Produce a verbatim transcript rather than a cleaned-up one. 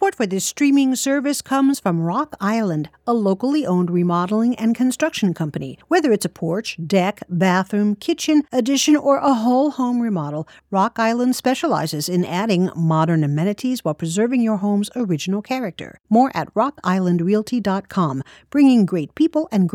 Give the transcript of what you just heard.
Support for this streaming service comes from Rock Island, a locally owned remodeling and construction company. Whether it's a porch, deck, bathroom, kitchen, addition, or a whole home remodel, Rock Island specializes in adding modern amenities while preserving your home's original character. More at rock island realty dot com, bringing great people and great